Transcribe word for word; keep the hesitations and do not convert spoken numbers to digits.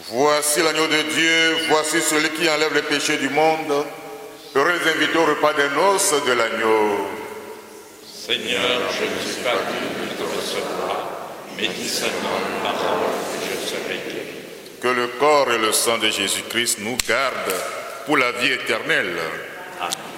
Voici l'agneau de Dieu, voici celui qui enlève les péchés du monde. Heureux les invités au repas des noces de l'agneau. Seigneur, je ne suis pas digne de te recevoir, mais dis seulement une parole et je serai guéri. Que le corps et le sang de Jésus-Christ nous gardent pour la vie éternelle. Amen.